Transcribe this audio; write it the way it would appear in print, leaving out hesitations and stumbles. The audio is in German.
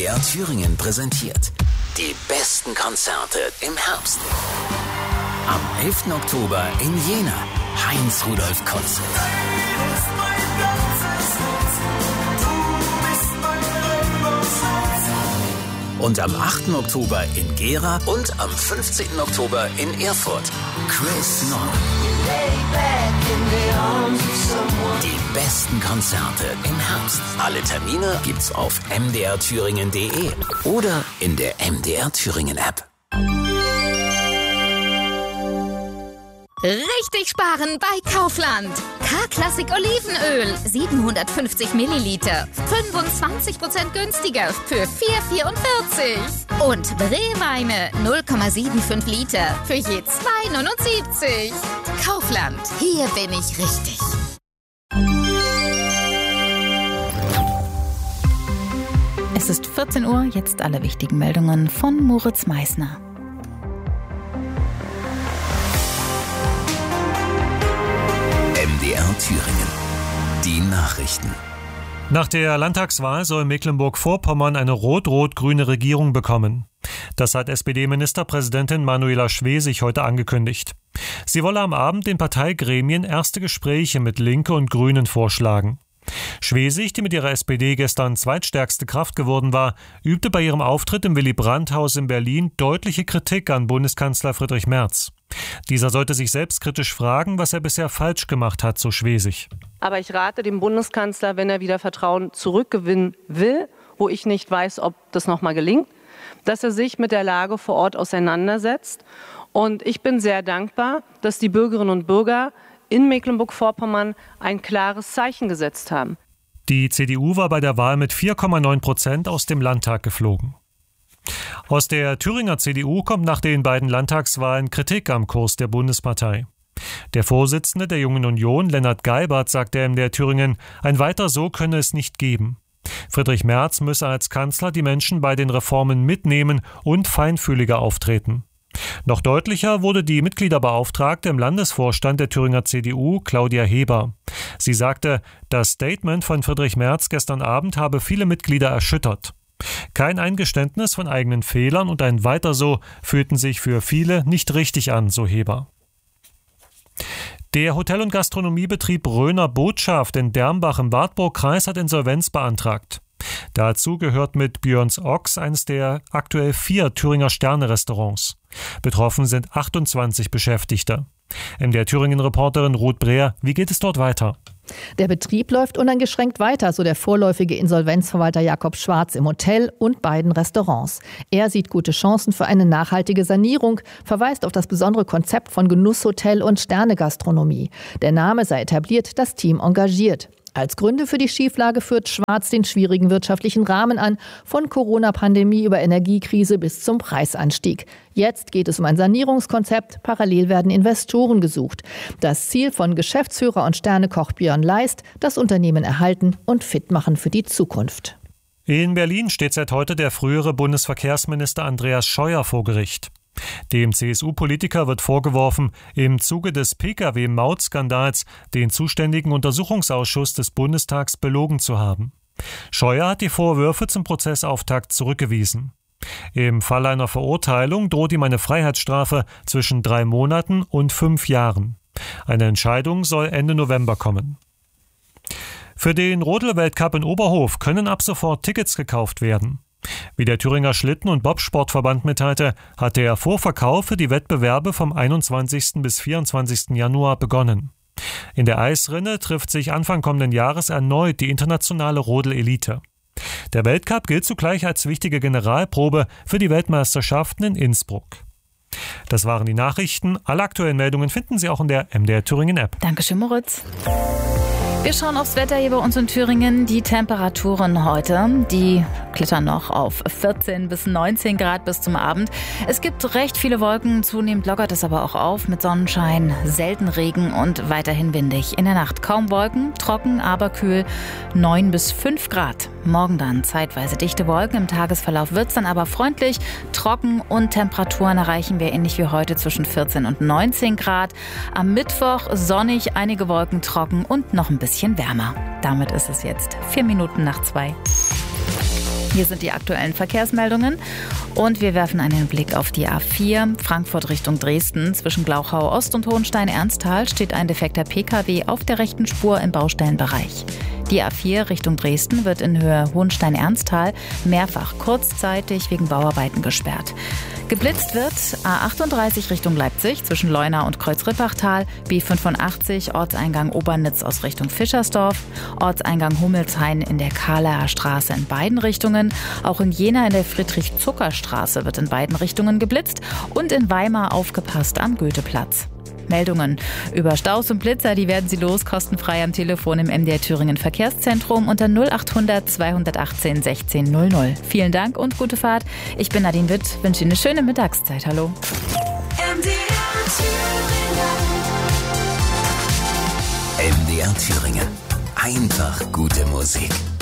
MDR Thüringen präsentiert die besten Konzerte im Herbst. Am 11. Oktober in Jena, Heinz-Rudolf Kunze. Und am 8. Oktober in Gera und am 15. Oktober in Erfurt, Chris Nord. Die besten Konzerte im Herbst. Alle Termine gibt's auf mdrthüringen.de oder in der MDR Thüringen App. Richtig sparen bei Kaufland. K-Klassik Olivenöl, 750 Milliliter, 25% günstiger für 4,44. Und Brewweine, 0,75 Liter für je 2,79. Kaufland, hier bin ich richtig. Es ist 14 Uhr, jetzt alle wichtigen Meldungen von Moritz Meissner. MDR Thüringen. Die Nachrichten. Nach der Landtagswahl soll Mecklenburg-Vorpommern eine rot-rot-grüne Regierung bekommen. Das hat SPD-Ministerpräsidentin Manuela Schwesig heute angekündigt. Sie wolle am Abend den Parteigremien erste Gespräche mit Linke und Grünen vorschlagen. Schwesig, die mit ihrer SPD gestern zweitstärkste Kraft geworden war, übte bei ihrem Auftritt im Willy-Brandt-Haus in Berlin deutliche Kritik an Bundeskanzler Friedrich Merz. Dieser sollte sich selbstkritisch fragen, was er bisher falsch gemacht hat, so Schwesig. Aber ich rate dem Bundeskanzler, wenn er wieder Vertrauen zurückgewinnen will, wo ich nicht weiß, ob das nochmal gelingt, dass er sich mit der Lage vor Ort auseinandersetzt. Und ich bin sehr dankbar, dass die Bürgerinnen und Bürger in Mecklenburg-Vorpommern ein klares Zeichen gesetzt haben. Die CDU war bei der Wahl mit 4,9% aus dem Landtag geflogen. Aus der Thüringer CDU kommt nach den beiden Landtagswahlen Kritik am Kurs der Bundespartei. Der Vorsitzende der Jungen Union, Lennart Geibert, sagte in der Thüringen, ein Weiter so könne es nicht geben. Friedrich Merz müsse als Kanzler die Menschen bei den Reformen mitnehmen und feinfühliger auftreten. Noch deutlicher wurde die Mitgliederbeauftragte im Landesvorstand der Thüringer CDU, Claudia Heber. Sie sagte, das Statement von Friedrich Merz gestern Abend habe viele Mitglieder erschüttert. Kein Eingeständnis von eigenen Fehlern und ein Weiter so fühlten sich für viele nicht richtig an, so Heber. Der Hotel- und Gastronomiebetrieb Röner Botschaft in Dermbach im Wartburg-Kreis hat Insolvenz beantragt. Dazu gehört mit Björns Ochs eines der aktuell 4 Thüringer Sterne-Restaurants. Betroffen sind 28 Beschäftigte. MDR Thüringen-Reporterin Ruth Breer, wie geht es dort weiter? Der Betrieb läuft uneingeschränkt weiter, so der vorläufige Insolvenzverwalter Jakob Schwarz im Hotel und beiden Restaurants. Er sieht gute Chancen für eine nachhaltige Sanierung, verweist auf das besondere Konzept von Genusshotel und Sternegastronomie. Der Name sei etabliert, das Team engagiert. Als Gründe für die Schieflage führt Schwarz den schwierigen wirtschaftlichen Rahmen an, von Corona-Pandemie über Energiekrise bis zum Preisanstieg. Jetzt geht es um ein Sanierungskonzept, parallel werden Investoren gesucht. Das Ziel von Geschäftsführer und Sternekoch Björn Leist, das Unternehmen erhalten und fit machen für die Zukunft. In Berlin steht seit heute der frühere Bundesverkehrsminister Andreas Scheuer vor Gericht. Dem CSU-Politiker wird vorgeworfen, im Zuge des Pkw-Maut-Skandals den zuständigen Untersuchungsausschuss des Bundestags belogen zu haben. Scheuer hat die Vorwürfe zum Prozessauftakt zurückgewiesen. Im Fall einer Verurteilung droht ihm eine Freiheitsstrafe zwischen 3 Monaten und 5 Jahren. Eine Entscheidung soll Ende November kommen. Für den Rodel-Weltcup in Oberhof können ab sofort Tickets gekauft werden. Wie der Thüringer Schlitten- und Bobsportverband mitteilte, hat der Vorverkauf für die Wettbewerbe vom 21. bis 24. Januar begonnen. In der Eisrinne trifft sich Anfang kommenden Jahres erneut die internationale Rodel-Elite. Der Weltcup gilt zugleich als wichtige Generalprobe für die Weltmeisterschaften in Innsbruck. Das waren die Nachrichten. Alle aktuellen Meldungen finden Sie auch in der MDR Thüringen App. Dankeschön, Moritz. Wir schauen aufs Wetter hier bei uns in Thüringen. Die Temperaturen heute, die klettern noch auf 14 bis 19 Grad bis zum Abend. Es gibt recht viele Wolken, zunehmend lockert es aber auch auf mit Sonnenschein, selten Regen und weiterhin windig. In der Nacht kaum Wolken, trocken, aber kühl, 9 bis 5 Grad. Morgen dann zeitweise dichte Wolken, im Tagesverlauf wird es dann aber freundlich, trocken und Temperaturen erreichen wir ähnlich wie heute zwischen 14 und 19 Grad. Am Mittwoch sonnig, einige Wolken trocken und noch ein bisschen wärmer. Damit ist es jetzt 4 Minuten nach 2. Hier sind die aktuellen Verkehrsmeldungen und wir werfen einen Blick auf die A4 Frankfurt Richtung Dresden. Zwischen Glauchau Ost und Hohenstein-Ernsthal steht ein defekter Pkw auf der rechten Spur im Baustellenbereich. Die A4 Richtung Dresden wird in Höhe Hohenstein-Ernsthal mehrfach kurzzeitig wegen Bauarbeiten gesperrt. Geblitzt wird A38 Richtung Leipzig zwischen Leuna und Kreuzrippachtal, B85 Ortseingang Obernitz aus Richtung Fischersdorf, Ortseingang Hummelshain in der Kahler Straße in beiden Richtungen. Auch in Jena in der Friedrich-Zucker-Straße wird in beiden Richtungen geblitzt und in Weimar aufgepasst am Goetheplatz. Meldungen über Staus und Blitzer, die werden Sie los, kostenfrei am Telefon im MDR Thüringen Verkehrszentrum unter 0800 218 1600. Vielen Dank und gute Fahrt. Ich bin Nadine Witt, wünsche Ihnen eine schöne Mittagszeit. Hallo. MDR Thüringen. Einfach gute Musik.